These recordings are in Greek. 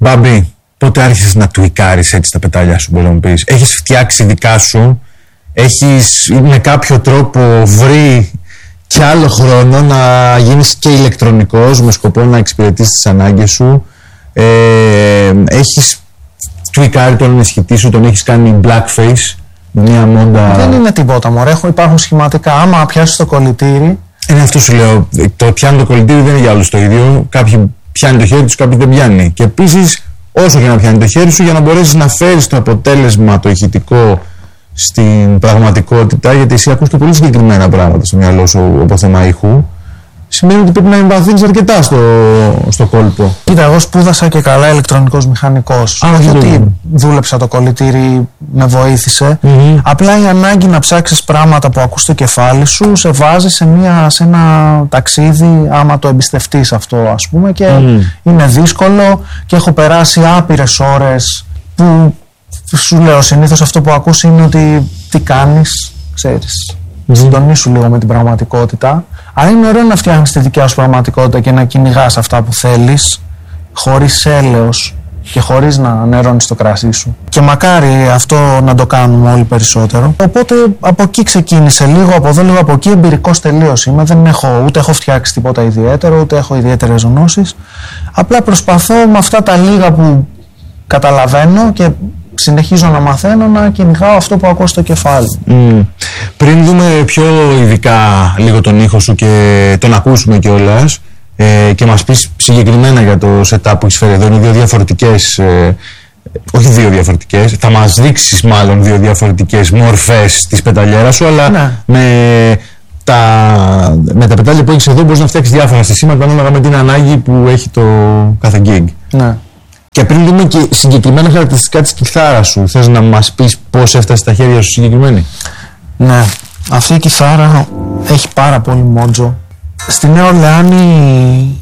Μπάμπη, πότε άρχισες να τουικάρεις έτσι τα πετάλια σου, μπορεί να μου πεις? Έχεις φτιάξει δικά σου, έχεις με κάποιο τρόπο βρει και άλλο χρόνο να γίνεις και ηλεκτρονικός με σκοπό να εξυπηρετήσεις τις ανάγκες σου, έχεις τουικάρει τον ενισχυτή σου, τον έχεις κάνει blackface, μια μόντα... Δεν είναι τίποτα, μωρέ, υπάρχουν σχηματικά. Άμα πιάσεις το κολλητήρι... Αυτό σου λέω, το πιάνει το κολλητήρι δεν είναι για όλους το ίδιο. Κάποιοι πιάνει το χέρι τους, κάποιοι δεν πιάνει. Και επίσης, όσο και να πιάνει το χέρι σου, για να μπορέσεις να φέρεις το αποτέλεσμα, το ηχητικό στην πραγματικότητα, γιατί εσύ ακούς και πολύ συγκεκριμένα πράγματα στο μυαλό σου από θέμα ήχου, σημαίνει ότι πρέπει να εμβαθύνεις αρκετά στο κόλπο. Κοίτα, εγώ σπούδασα και καλά ηλεκτρονικός μηχανικός. Όχι ότι δούλεψα το κολλητήρι, με βοήθησε. Απλά η ανάγκη να ψάξεις πράγματα που ακούς στο κεφάλι σου σε βάζει σε ένα ταξίδι, άμα το εμπιστευτείς αυτό, ας πούμε, και είναι δύσκολο και έχω περάσει άπειρες ώρες που σου λέω συνήθως αυτό που ακούς είναι ότι τι κάνεις, ξέρεις. Συντονίσου λίγο με την πραγματικότητα. Αλλά είναι ωραίο να φτιάχνεις τη δικιά σου πραγματικότητα και να κυνηγάς αυτά που θέλεις, χωρίς έλεος και χωρίς να νερώνεις το κρασί σου. Και μακάρι αυτό να το κάνουμε όλοι περισσότερο. Οπότε από εκεί ξεκίνησε, λίγο από εδώ, λίγο από εκεί, εμπειρικός τελείως είμαι. Ούτε έχω φτιάξει τίποτα ιδιαίτερο, ούτε έχω ιδιαίτερες γνώσεις. Απλά προσπαθώ με αυτά τα λίγα που καταλαβαίνω και συνεχίζω να μαθαίνω να κυνηγάω αυτό που ακούω στο κεφάλι. Πριν δούμε πιο ειδικά λίγο τον ήχο σου και τον ακούσουμε κιόλας και μας πεις συγκεκριμένα για το setup που έχεις φέρει εδώ, είναι δύο διαφορετικές, όχι δύο διαφορετικές, θα μας δείξεις μάλλον δύο διαφορετικές μορφές της πεταλιέρας σου, αλλά ναι. με τα πετάλια που έχεις εδώ μπορείς να φτιάξεις διάφορα συστήματα ανάλογα με την ανάγκη που έχει το κάθε gig. Ναι. Και πριν δούμε και συγκεκριμένα χαρακτηριστικά της κιθάρας σου, θες να μας πεις πώς έφτασε στα χέρια σου συγκεκριμένη? Ναι, αυτή η κιθάρα έχει πάρα πολύ μότζο. Στη Νέα Ορλεάνη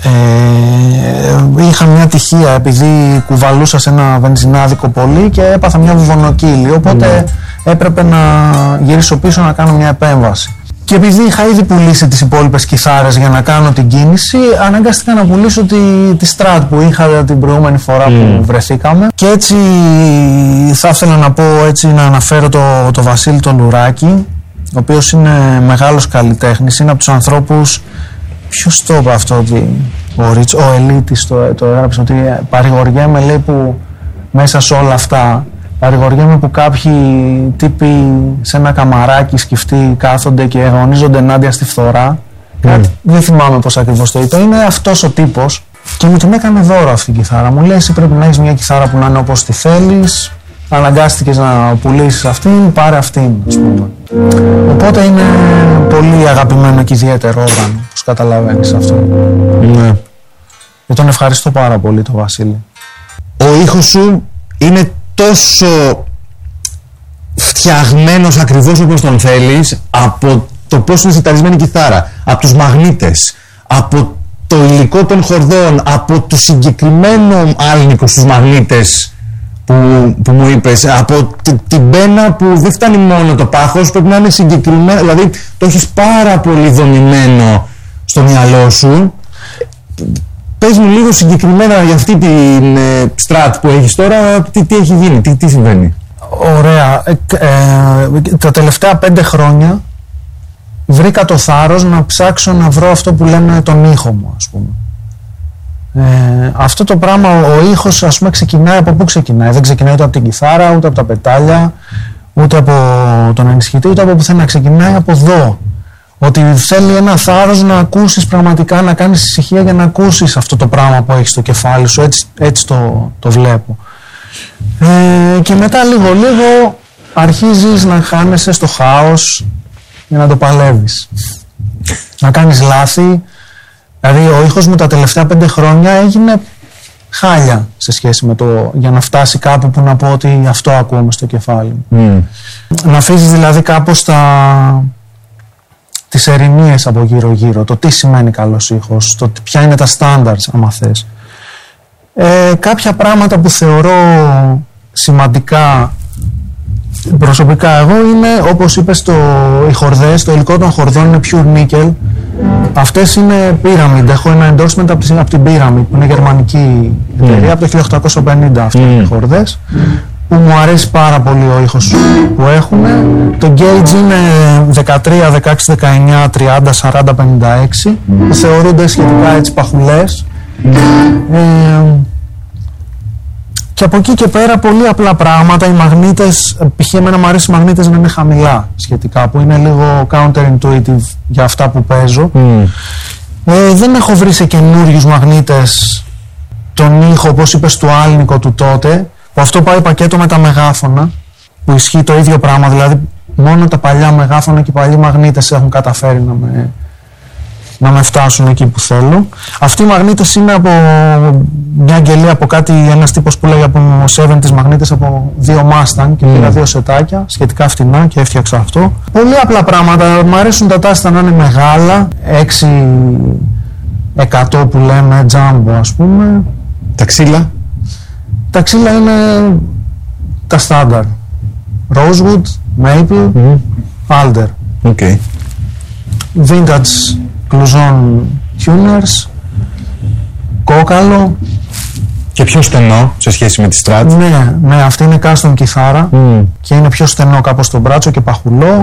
είχα μια τυχεία επειδή κουβαλούσα σε ένα βενζινάδικο πολύ και έπαθα μια βουβονοκύλη, οπότε έπρεπε να γυρίσω πίσω να κάνω μια επέμβαση. Και επειδή είχα ήδη πουλήσει τις υπόλοιπες κιθάρες για να κάνω την κίνηση, αναγκάστηκα να πουλήσω τη Strat που είχα την προηγούμενη φορά που βρεθήκαμε. Και έτσι θα ήθελα να πω, έτσι να αναφέρω το Βασίλη τον Λουράκη, ο οποίος είναι μεγάλος καλλιτέχνης, είναι από τους ανθρώπους, ποιος το είπε αυτό, ο Ελίτης το έγραψε, ότι παρηγοριέμαι, λέει, που μέσα σε όλα αυτά παρηγοριέμαι που κάποιοι τύποι σε ένα καμαράκι σκεφτεί κάθονται και αγωνίζονται ενάντια στη φθορά. Κάτι, δεν θυμάμαι πώς ακριβώς το είπε. Είναι αυτός ο τύπος και μου την έκανε δώρο αυτή η κιθάρα. Μου λέει, εσύ πρέπει να έχεις μια κιθάρα που να είναι όπως τη θέλεις. Αναγκάστηκες να πουλήσεις αυτήν, πάρε αυτήν, ας πούμε. Οπότε είναι πολύ αγαπημένο και ιδιαίτερο όργανο, όπως καταλαβαίνεις αυτό. Ναι. Και τον ευχαριστώ πάρα πολύ τον Βασίλη. Ο ήχος σου είναι τόσο φτιαγμένος ακριβώς όπως τον θέλεις, από το πώς είναι σιταρισμένη η κιθάρα, από τους μαγνήτες, από το υλικό των χορδών, από το συγκεκριμένο άλνικο στους μαγνήτες που μου είπες, από την πένα που δεν φτάνει μόνο το πάχος, πρέπει να είναι συγκεκριμένο, δηλαδή το έχεις πάρα πολύ δομημένο στο μυαλό σου. Πες μου λίγο συγκεκριμένα για αυτή την Strat που έχεις τώρα, τι έχει γίνει, τι συμβαίνει? Ωραία. Τα τελευταία 5 χρόνια βρήκα το θάρρος να ψάξω να βρω αυτό που λέμε τον ήχο μου, ας πούμε. Αυτό το πράγμα, ο ήχος, ας πούμε, ξεκινάει από πού ξεκινάει? Δεν ξεκινάει ούτε από την κιθάρα, ούτε από τα πετάλια, ούτε από τον ενισχυτή, ούτε από πουθενά. Ξεκινάει από εδώ. Ότι θέλει ένα θάρρος να ακούσεις πραγματικά, να κάνεις ησυχία για να ακούσεις αυτό το πράγμα που έχεις στο κεφάλι σου. Έτσι το βλέπω. Και μετά λίγο αρχίζεις να χάνεσαι στο χάος για να το παλεύεις. Να κάνεις λάθη. Δηλαδή ο ήχος μου τα τελευταία 5 χρόνια έγινε χάλια σε σχέση με για να φτάσει κάπου που να πω ότι αυτό ακούμε στο κεφάλι μου. Να αφήσεις δηλαδή κάπως τις ερηνίες από γύρω-γύρω, το τι σημαίνει καλός ήχος, το ποια είναι τα standards, άμα θες. Κάποια πράγματα που θεωρώ σημαντικά προσωπικά εγώ είναι, όπως είπες, οι χορδές, το υλικό των χορδών είναι pure nickel, Αυτές είναι Pyramid. Έχω ένα endorsement από την Pyramid, που είναι γερμανική εταιρεία, από το 1850 αυτές οι χορδές, που μου αρέσει πάρα πολύ ο ήχος που έχουν. Το gauge είναι 13, 16, 19, 30, 40, 56, που θεωρούνται σχετικά έτσι παχουλές. Και από εκεί και πέρα πολύ απλά πράγματα. Οι μαγνήτες, π.χ. εμένα μου αρέσει οι μαγνήτες να είναι χαμηλά σχετικά, που είναι λίγο counterintuitive για αυτά που παίζω. Δεν έχω βρει σε καινούριους μαγνήτες τον ήχο, όπως είπες, του Άλνικο του τότε, που αυτό πάει πακέτο με τα μεγάφωνα, που ισχύει το ίδιο πράγμα, δηλαδή μόνο τα παλιά μεγάφωνα και οι παλιοί μαγνήτες έχουν καταφέρει να με φτάσουν εκεί που θέλω. Αυτοί οι μαγνήτες είναι από μια αγγελία, από ένας τύπος που λέει από 70's μαγνήτες, από 2 Mustang, και πήρα 2 σετάκια σχετικά φτηνά και έφτιαξα αυτό. Πολύ απλά πράγματα. Μ' αρέσουν τα τάστα να είναι μεγάλα, 6% που λέμε, jumbo ας πούμε. Τα ξύλα? Τα ξύλα είναι τα στάνταρ. Rosewood, Maple, Alder. Okay. Vintage Cluzon tuners, κόκαλο. Και πιο στενό σε σχέση με τη Strat. Ναι, αυτή είναι custom κιθάρα και είναι πιο στενό κάπως στο μπράτσο και παχουλό.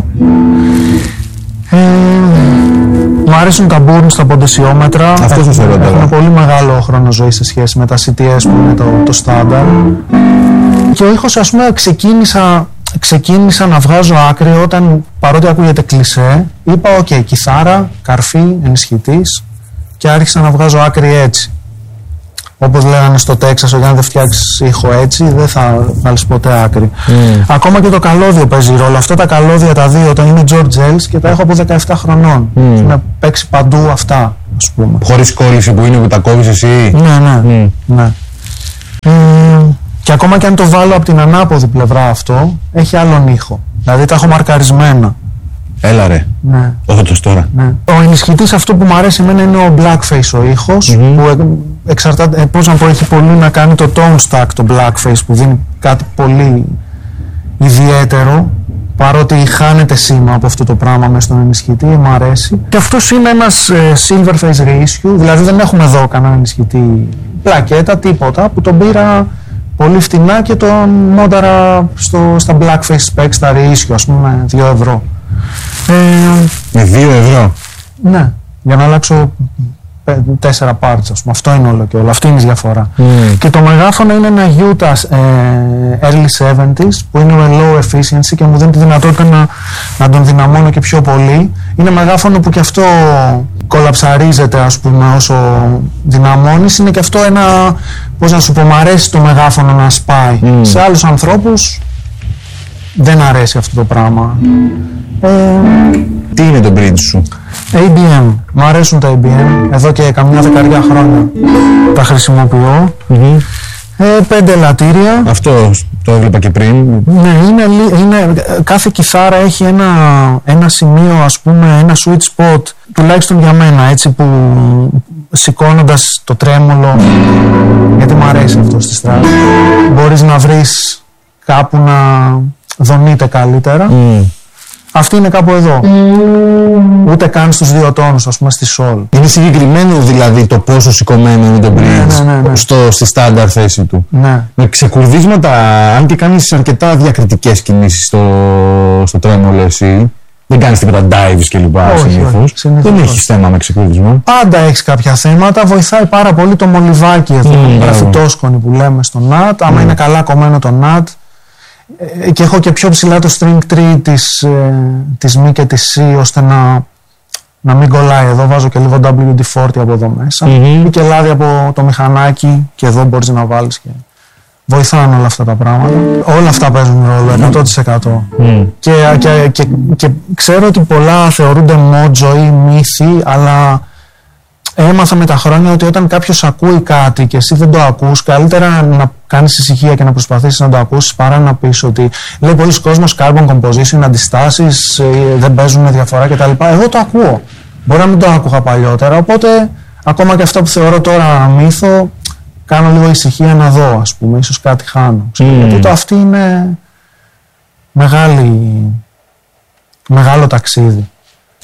Μου αρέσουν τα Burns, τα ποντεσιόμετρα. Έχουν πολύ μεγάλο χρόνο ζωής σε σχέση με τα CTS που είναι το standard. Και ο ήχος, ας πούμε, ξεκίνησα να βγάζω άκρη όταν, παρότι ακούγεται κλισέ, είπα ok, κιθάρα, καρφί, ενισχυτής, και άρχισα να βγάζω άκρη έτσι. Όπως λέγανε στο Τέξας, ότι αν δεν φτιάξεις ήχο έτσι, δεν θα βάλεις ποτέ άκρη. Ακόμα και το καλώδιο παίζει ρόλο. Αυτά τα καλώδια τα δύο, τα είναι George Ells και τα έχω από 17 χρονών. Να παίξει παντού αυτά, ας πούμε. Χωρίς κόλληση που είναι που τα κόβεις εσύ. Ναι. Και ακόμα και αν το βάλω από την ανάποδη πλευρά αυτό, έχει άλλον ήχο. Δηλαδή τα έχω μαρκαρισμένα. Έλα ρε. Ναι. Όντως τώρα. Ναι. Ο ενισχυτής, αυτό που μου αρέσει εμένα είναι ο blackface ο ήχος, που εξαρτάται, πώς να πω, έχει πολύ να κάνει το tone stack το blackface, που δίνει κάτι πολύ ιδιαίτερο, παρότι χάνεται σήμα από αυτό το πράγμα μέσα στον ενισχυτή, μου αρέσει. Και αυτός είναι ένας silverface reissue, δηλαδή δεν έχουμε εδώ κανένα ενισχυτή πλακέτα, τίποτα, που τον πήρα πολύ φτηνά και τον μόνταρα στα blackface specs, στα reissue, ας πούμε, 2 ευρώ. Με 2 ευρώ? Ναι, για να αλλάξω 4 parts, ας πούμε. Αυτό είναι όλο και όλο. Αυτή είναι η διαφορά. Και το μεγάφωνο είναι ένα Utah early 70s, που είναι με low efficiency και μου δίνει τη δυνατότητα να τον δυναμώνω και πιο πολύ. Είναι μεγάφωνο που και αυτό κολαψαρίζεται, ας πούμε, όσο δυναμώνεις. Είναι και αυτό ένα, πώς να σου πω, μ' αρέσει το μεγάφωνο να σπάει. Σε άλλους ανθρώπους δεν αρέσει αυτό το πράγμα. Τι είναι το bridge σου? ABM. Μ' αρέσουν τα ABM. Εδώ και καμιά 10 χρόνια τα χρησιμοποιώ. 5 ελαττήρια. Αυτό το έβλεπα και πριν. Ναι, κάθε κιθάρα έχει ένα σημείο, ας πούμε, ένα sweet spot, τουλάχιστον για μένα, έτσι, που σηκώνοντας το τρέμολο, γιατί μ' αρέσει αυτό στη Strat, μπορείς να βρεις κάπου να δονείται καλύτερα. Αυτή είναι κάπου εδώ. Ούτε καν στους 2 τόνους, ας πούμε, στη Sol. Είναι συγκεκριμένο δηλαδή το πόσο σηκωμένο είναι το bridge, ναι. στη στάνταρ θέση του. Ναι. Με ξεκουρδίσματα, αν και κάνεις αρκετά διακριτικές κινήσεις στο τρέμολο εσύ, δεν κάνεις τίποτα dives κλπ. Συνήθως. Δεν έχεις θέμα με ξεκουρδισμό. Πάντα έχεις κάποια θέματα. Βοηθάει πάρα πολύ το μολυβάκι εδώ, το γραφιτόσκονη που λέμε στο NAT. Άμα είναι καλά κομμένο το NAT. Και έχω και πιο ψηλά το string tree της Mi και της C, ώστε να μην κολλάει εδώ. Βάζω και λίγο WD-40 από εδώ μέσα. Ή και λάδι από το μηχανάκι, και εδώ μπορείς να βάλεις και βοηθάνε όλα αυτά τα πράγματα. Όλα αυτά παίζουν ρόλο 100%. Και ξέρω ότι πολλά θεωρούνται μότζο ή μύθοι, αλλά έμαθα με τα χρόνια ότι όταν κάποιος ακούει κάτι και εσύ δεν το ακούς, καλύτερα να κάνεις ησυχία και να προσπαθήσεις να το ακούσεις, παρά να πεις ότι λέει πολλοί κόσμος carbon composition, αντιστάσεις, δεν παίζουν διαφορά κτλ. Εγώ το ακούω. Μπορεί να μην το άκουγα παλιότερα, οπότε ακόμα και αυτό που θεωρώ τώρα μύθο, κάνω λίγο ησυχία να δω, ας πούμε, ίσως κάτι χάνω. Γιατί το αυτή είναι μεγάλο ταξίδι.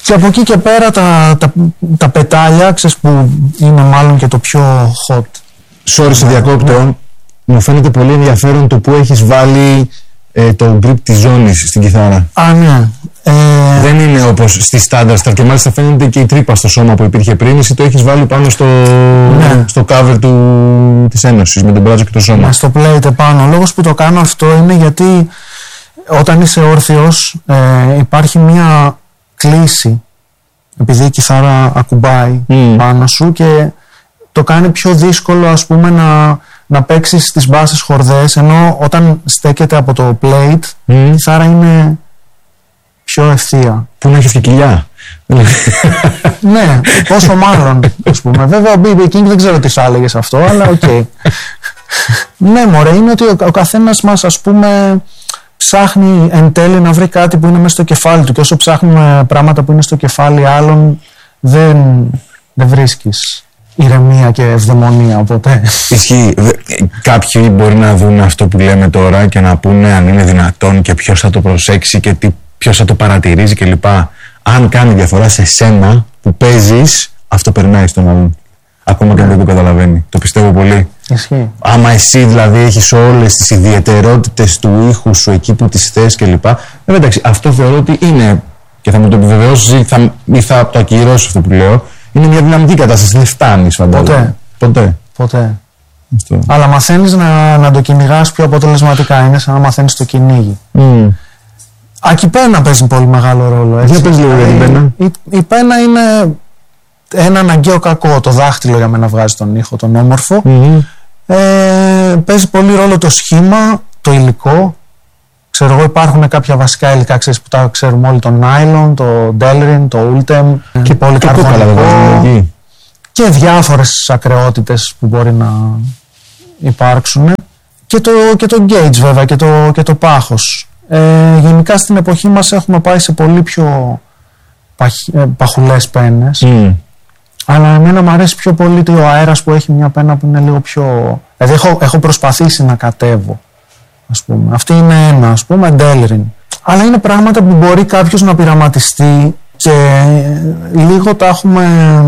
Και από εκεί και πέρα τα πετάλια, ξέρεις, που είναι μάλλον και το πιο hot. Sorry, σε διακόπτω. Μου φαίνεται πολύ ενδιαφέρον το που έχεις βάλει το grip της ζώνης στην κιθάρα. Ναι. Δεν είναι όπως στη στάνταρ σταρ, και μάλιστα φαίνεται και η τρύπα στο σώμα που υπήρχε πριν. Εσύ το έχεις βάλει πάνω στο cover της Ένωσης με τον μπράτσο και το σώμα. Στο plate επάνω. Ο λόγος που το κάνω αυτό είναι γιατί όταν είσαι όρθιος υπάρχει μια κλίση, επειδή η κιθάρα ακουμπάει πάνω σου, και το κάνει πιο δύσκολο, ας πούμε, να παίξεις τις μπάσες χορδές, ενώ όταν στέκεται από το plate η κιθάρα είναι πιο ευθεία. Που να έχεις και κοιλιά. Ναι, πόσο μάλλον, ας πούμε. Βέβαια ο B.B. King δεν ξέρω τι θα έλεγες αυτό, αλλά οκ. Ναι, μωρέ, είναι ότι ο καθένας μας, ας πούμε, ψάχνει εν τέλει να βρει κάτι που είναι μέσα στο κεφάλι του, και όσο ψάχνουμε πράγματα που είναι στο κεφάλι άλλων, δεν βρίσκεις ηρεμία και ευδαιμονία ποτέ. Ισχύει. Κάποιοι μπορεί να δουν αυτό που λέμε τώρα και να πούνε αν είναι δυνατόν και ποιος θα το προσέξει και ποιος θα το παρατηρήσει κλπ. Αν κάνει διαφορά σε σένα που παίζεις, αυτό περνάει στον άλλον. Ακόμα και αν δεν το καταλαβαίνει. Το πιστεύω πολύ. Ισχύει. Άμα εσύ δηλαδή έχεις όλες τις ιδιαιτερότητες του ήχου σου εκεί που τις θες κλπ. Εντάξει, αυτό θεωρώ ότι είναι, και θα μου το επιβεβαιώσεις ή θα το ακυρώσεις αυτό που λέω, είναι μια δυναμική κατάσταση. Δεν φτάνεις, φαντάζομαι. Ποτέ. Αυτό. Αλλά μαθαίνεις να το κυνηγάς πιο αποτελεσματικά. Είναι σαν να μαθαίνεις το κυνήγι. Η πένα παίζει πολύ μεγάλο ρόλο. Δεν παίζει λίγο για την πένα. Η πένα είναι ένα αναγκαίο κακό. Το δάχτυλο για μένα βγάζει τον ήχο, τον όμορφο. Παίζει πολύ ρόλο το σχήμα, το υλικό. Ξέρω εγώ, υπάρχουν κάποια βασικά υλικά, ξέρεις, που τα ξέρουμε όλοι, το nylon, το delrin, το ultem και πολυκαρβονικό και διάφορες ακρεότητες που μπορεί να υπάρξουν, και το gauge βέβαια και το πάχος. Γενικά στην εποχή μας έχουμε πάει σε πολύ πιο παχουλές πένες, αλλά εμένα μου αρέσει πιο πολύ ο αέρας που έχει μια πένα που είναι λίγο πιο... Δηλαδή έχω προσπαθήσει να κατέβω, ας πούμε. Αυτή είναι ένα, ας πούμε, delrin. Αλλά είναι πράγματα που μπορεί κάποιος να πειραματιστεί και λίγο τα έχουμε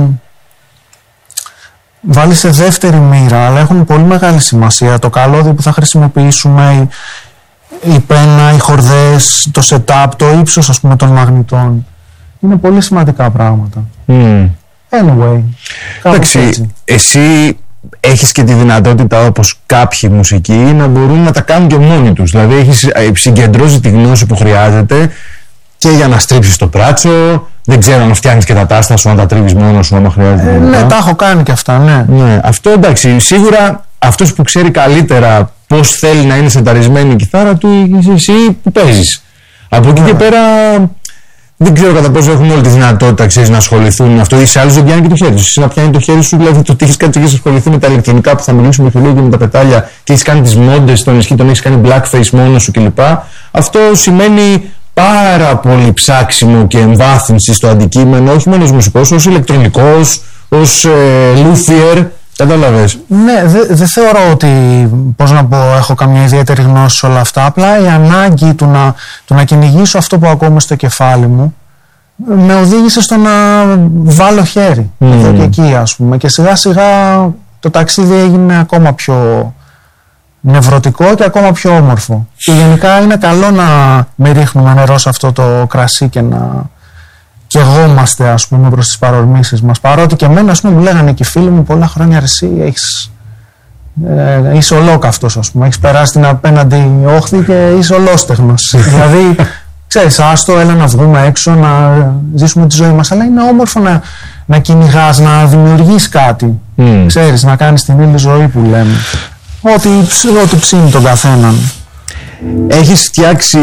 βάλει σε δεύτερη μοίρα, αλλά έχουν πολύ μεγάλη σημασία. Το καλώδιο που θα χρησιμοποιήσουμε, η πένα, οι χορδές, το setup, το ύψος, ας πούμε, των μαγνητών. Είναι πολύ σημαντικά πράγματα. Anyway, εντάξει, εσύ έχεις και τη δυνατότητα, όπως κάποιοι μουσικοί, να μπορούν να τα κάνουν και μόνοι τους. Δηλαδή έχεις συγκεντρώσει τη γνώση που χρειάζεται και για να στρίψεις το πράτσο. Δεν ξέρω αν φτιάχνεις και τα τάστα σου, αν τα τρίβεις μόνος σου, άμα χρειάζεται. Ναι, τα έχω κάνει και αυτά, ναι. Αυτό εντάξει, σίγουρα αυτός που ξέρει καλύτερα πώς θέλει να είναι σεταρισμένη η κιθάρα του, είσαι εσύ που παίζεις. Από εκεί και πέρα δεν ξέρω κατά πόσο έχουν όλη τη δυνατότητα, ξέρεις, να ασχοληθούν με αυτό, ή σε άλλους δεν πιάνει και το χέρι σου. Εσύ να πιάνει το χέρι σου, δηλαδή το ότι έχεις κάτι και έχεις ασχοληθεί με τα ηλεκτρονικά που θα μιλήσουμε και λίγο και με τα πετάλια και έχεις κάνει τις μόντες στον ισχύ, τον έχεις κάνει blackface μόνος σου κλπ. Αυτό σημαίνει πάρα πολύ ψάξιμο και εμβάθυνση στο αντικείμενο, όχι μόνο ως μουσικός, ως ηλεκτρονικός, ως luthier. Κατάλαβες. Ναι, δεν θεωρώ ότι, πώς να πω, έχω καμία ιδιαίτερη γνώση σε όλα αυτά. Απλά η ανάγκη του να κυνηγήσω αυτό που ακούω στο κεφάλι μου με οδήγησε στο να βάλω χέρι εδώ και εκεί, ας πούμε. Και σιγά σιγά το ταξίδι έγινε ακόμα πιο νευρωτικό και ακόμα πιο όμορφο. Και γενικά είναι καλό να μην ρίχνουμε νερό σε αυτό το κρασί και να καιγόμαστε, ας πούμε, προς τις παρορμήσεις μας. Παρότι και εμένα, ας πούμε, μου λέγανε και οι φίλοι μου πολλά χρόνια, εσύ είσαι ολόκαυτος, ας πούμε, έχεις περάσει την απέναντι όχθη και είσαι ολόστεγνος. Δηλαδή, ξέρεις, άστο, έλα να βγούμε έξω, να ζήσουμε τη ζωή μας. Αλλά είναι όμορφο να κυνηγάς, να δημιουργείς κάτι. Ξέρεις, να κάνεις την ήλια ζωή που λέμε. Ό,τι ψήνει τον καθέναν. Έχεις φτιάξει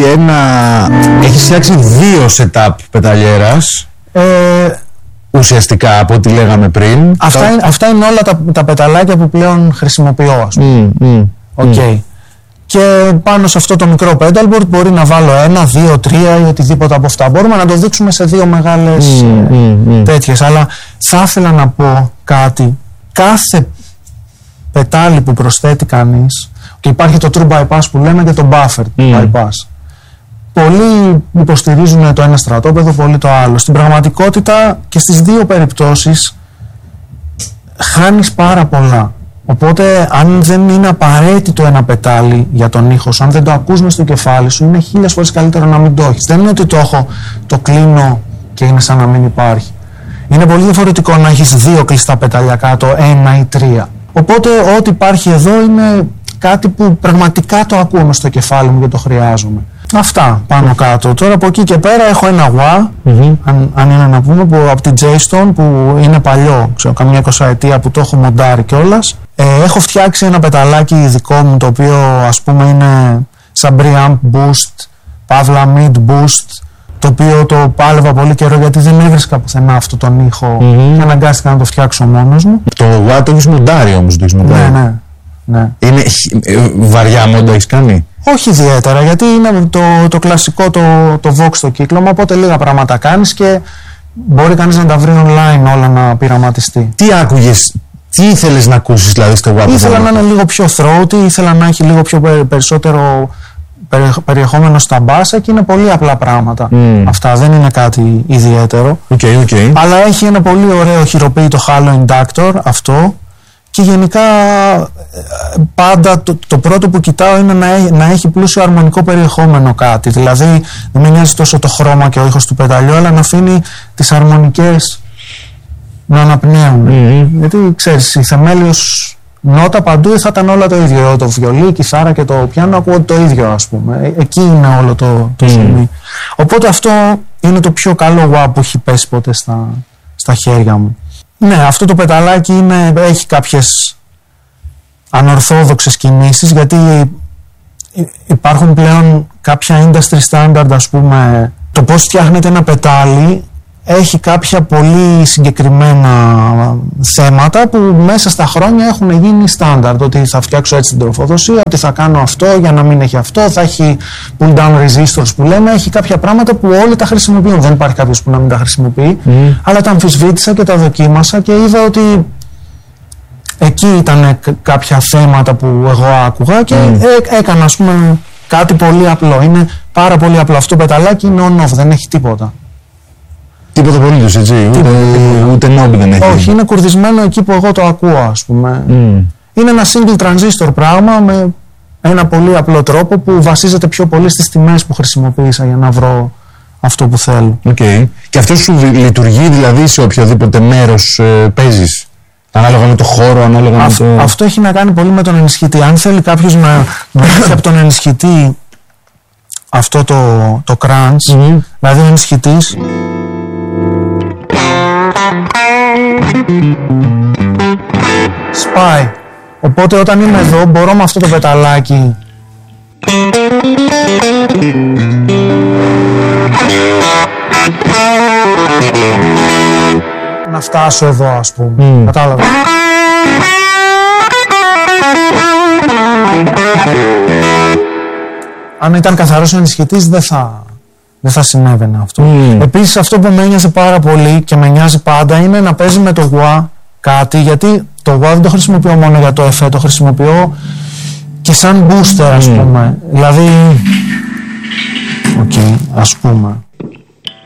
δύο setup πεταλιέρας, ουσιαστικά από ό,τι λέγαμε πριν. Αυτά είναι όλα τα πεταλάκια που πλέον χρησιμοποιώ, ας πούμε. Και πάνω σε αυτό το μικρό pedalboard μπορεί να βάλω 1, 2, 3 ή οτιδήποτε από αυτά. Μπορούμε να το δείξουμε σε δύο μεγάλες τέτοιες. Αλλά θα ήθελα να πω κάτι. Κάθε πετάλι που προσθέτει κανείς, και υπάρχει το true bypass που λέμε και το buffer bypass. πολλοί υποστηρίζουν το ένα στρατόπεδο, πολλοί το άλλο. Στην πραγματικότητα και στις δύο περιπτώσεις χάνεις πάρα πολλά. Οπότε αν δεν είναι απαραίτητο ένα πετάλι για τον ήχο σου, αν δεν το ακούς μες στο κεφάλι σου, είναι 1000 φορές καλύτερο να μην το έχεις. Δεν είναι ότι το έχω, το κλείνω και είναι σαν να μην υπάρχει. Είναι πολύ διαφορετικό να έχεις 2 κλειστά πετάλια κάτω, 1 ή 3. Οπότε ό,τι υπάρχει εδώ είναι κάτι που πραγματικά το ακούω μες στο κεφάλι μου και το χρειάζομαι. Αυτά πάνω κάτω. Τώρα από εκεί και πέρα έχω ένα wah, αν είναι να πούμε, που, από την J-Stone, που είναι παλιό, ξέρω, καμιά 20 ετία που το έχω μοντάρει κιόλας. Έχω φτιάξει ένα πεταλάκι δικό μου, το οποίο ας πούμε είναι σαν preamp boost, παύλα mid boost, το οποίο το πάλευα πολύ καιρό γιατί δεν έβρισκα πουθενά αυτό τον ήχο και αναγκάστηκα να το φτιάξω μόνος μου. Το wah το έχεις μοντάρει όμως, το έχεις μοντάρει. Ναι. Είναι βαριά μόντα έχεις κάνει? Όχι ιδιαίτερα, γιατί είναι το κλασικό το Vox το κύκλωμα, οπότε λίγα πράγματα κάνεις και μπορεί κανείς να τα βρει online όλα να πειραματιστεί. Τι άκουγες, τι ήθελες να ακούσεις δηλαδή στο wah? Ήθελα να είναι λίγο πιο throaty, ήθελα να έχει λίγο πιο περισσότερο περιεχόμενο στα μπάσα και είναι πολύ απλά πράγματα. Αυτά δεν είναι κάτι ιδιαίτερο. Αλλά έχει ένα πολύ ωραίο χειροποίητο hollow inductor αυτό. Και γενικά πάντα το πρώτο που κοιτάω είναι να έχει πλούσιο αρμονικό περιεχόμενο κάτι. Δηλαδή δεν με νοιάζει τόσο το χρώμα και ο ήχος του πεταλιού, αλλά να αφήνει τις αρμονικές να αναπνέουν. Γιατί ξέρεις, η θεμέλιος νότα παντού θα ήταν όλα το ίδιο. Το βιολί, η κιθάρα και το πιάνο ακούω το ίδιο, ας πούμε. Εκεί είναι όλο το σημείο. Οπότε αυτό είναι το πιο καλό wah που έχει πέσει ποτέ στα χέρια μου. Ναι, αυτό το πεταλάκι έχει κάποιες ανορθόδοξες κινήσεις, γιατί υπάρχουν πλέον κάποια industry standard, ας πούμε. Το πώς φτιάχνεται ένα πετάλι έχει κάποια πολύ συγκεκριμένα θέματα που μέσα στα χρόνια έχουν γίνει standard. Ότι θα φτιάξω έτσι την τροφοδοσία, ότι θα κάνω αυτό για να μην έχει αυτό, θα έχει pull down resistors που λέμε, έχει κάποια πράγματα που όλοι τα χρησιμοποιούν. Δεν υπάρχει κάποιος που να μην τα χρησιμοποιεί, αλλά τα αμφισβήτησα και τα δοκίμασα και είδα ότι εκεί ήταν κάποια θέματα που εγώ άκουγα και έκανα, ας πούμε, κάτι πολύ απλό. Είναι πάρα πολύ απλό. Αυτό το πεταλάκι είναι on-off, δεν έχει τίποτα. Τίποτα απολύτως, έτσι, ούτε νόμπι δεν έχει. Όχι, είναι κουρδισμένο εκεί που εγώ το ακούω, ας πούμε. Είναι ένα single transistor πράγμα με ένα πολύ απλό τρόπο που βασίζεται πιο πολύ στις τιμές που χρησιμοποίησα για να βρω αυτό που θέλω. Και αυτό σου λειτουργεί δηλαδή σε οποιοδήποτε μέρος παίζεις? Ανάλογα με το χώρο, ανάλογα με το... Αυτό έχει να κάνει πολύ με τον ενισχυτή. Αν θέλει κάποιος να έχει από τον ενισχυτή αυτό το crunch, δηλαδή ο ενισχυτής σπάει. Οπότε όταν είμαι εδώ μπορώ με αυτό το πεταλάκι να φτάσω εδώ, ας πούμε. Κατάλαβα. Αν ήταν καθαρός ο ενισχυτής δεν θα συνέβαινε αυτό. Επίσης αυτό που με νοιάζει πάρα πολύ και με νοιάζει πάντα είναι να παίζει με το wah κάτι, γιατί το wah δεν το χρησιμοποιώ μόνο για το εφέ, το χρησιμοποιώ και σαν booster, ας πούμε. Δηλαδή, ας πούμε.